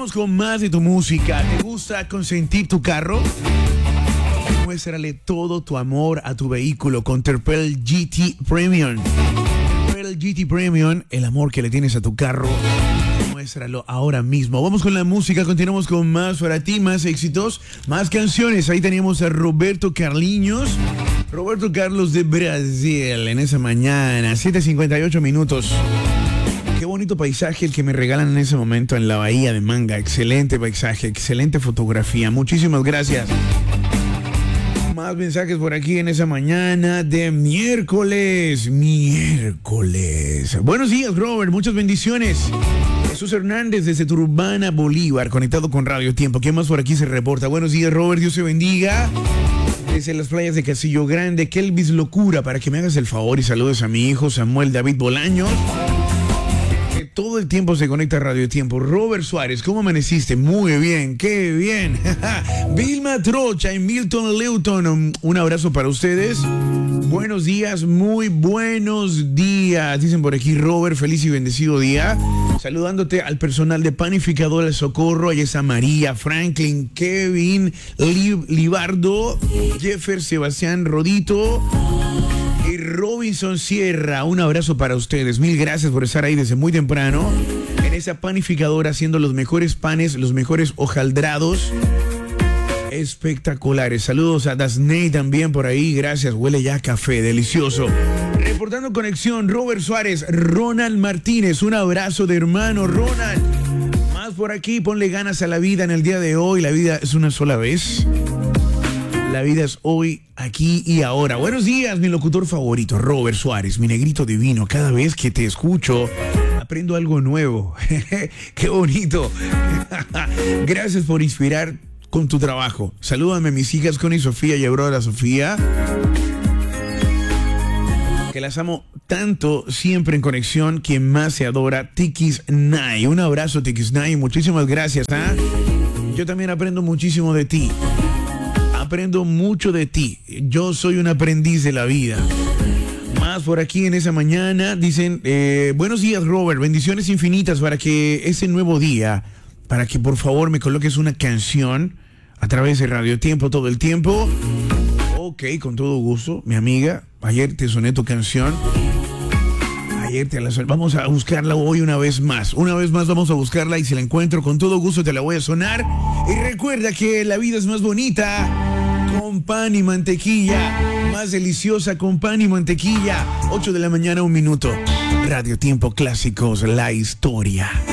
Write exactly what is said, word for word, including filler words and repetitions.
Continuamos con más de tu música. ¿Te gusta consentir tu carro? Muéstrale todo tu amor a tu vehículo con Terpel G T Premium. Terpel G T Premium, el amor que le tienes a tu carro, muéstralo ahora mismo. Vamos con la música, continuamos con más para ti, más éxitos, más canciones. Ahí teníamos a Roberto Carlinhos, Roberto Carlos de Brasil en esa mañana, siete cincuenta y ocho minutos. Qué bonito paisaje el que me regalan en ese momento en la bahía de Manga. Excelente paisaje, excelente fotografía. Muchísimas gracias. Más mensajes por aquí en esa mañana de miércoles. Miércoles. Buenos días, Robert. Muchas bendiciones. Jesús Hernández desde Turbana, Bolívar, conectado con Radio Tiempo. ¿Qué más por aquí se reporta? Buenos días, Robert. Dios te bendiga. Desde las playas de Castillo Grande, Kelvis Locura, para que me hagas el favor y saludes a mi hijo Samuel David Bolaños. Todo el tiempo se conecta a Radio Tiempo. Robert Suárez, ¿cómo amaneciste? Muy bien, qué bien. Vilma Trocha y Milton Leuton, un abrazo para ustedes. Buenos días, muy buenos días. Dicen por aquí, Robert, feliz y bendecido día. Saludándote al personal de Panificadora El Socorro. Ahí está María, Franklin, Kevin, Lib Libardo, Jeffer, Sebastián Rodito y Robinson Sierra. Un abrazo para ustedes. Mil gracias por estar ahí desde muy temprano en esa panificadora haciendo los mejores panes, los mejores hojaldrados espectaculares. Saludos a Dasney también por ahí. Gracias. Huele ya a café. Delicioso. Reportando conexión, Robert Suárez, Ronald Martínez. Un abrazo de hermano, Ronald. Más por aquí. Ponle ganas a la vida en el día de hoy. La vida es una sola vez. La vida es hoy, aquí y ahora. Buenos días, mi locutor favorito, Robert Suárez, mi negrito divino. Cada vez que te escucho, aprendo algo nuevo. ¡Qué bonito! Gracias por inspirar con tu trabajo. Salúdame a mis hijas Connie, Sofía y Aurora Sofía, que las amo tanto, siempre en conexión. Quien más se adora, Tikis Nai. Un abrazo, Tikis Nai. Muchísimas gracias. ¿eh? Yo también aprendo muchísimo de ti. Aprendo mucho de ti. Yo soy un aprendiz de la vida. Más por aquí en esa mañana dicen, eh, buenos días, Robert, bendiciones infinitas para que ese nuevo día, para que por favor me coloques una canción a través de Radio Tiempo todo el tiempo. Ok, con todo gusto, mi amiga. Ayer te soné tu canción. Ayer te la soné. Vamos a buscarla hoy una vez más. Una vez más vamos a buscarla y si la encuentro con todo gusto te la voy a sonar. Y recuerda que la vida es más bonita con pan y mantequilla, más deliciosa con pan y mantequilla. ocho de la mañana, un minuto. Radio Tiempo Clásicos, la historia.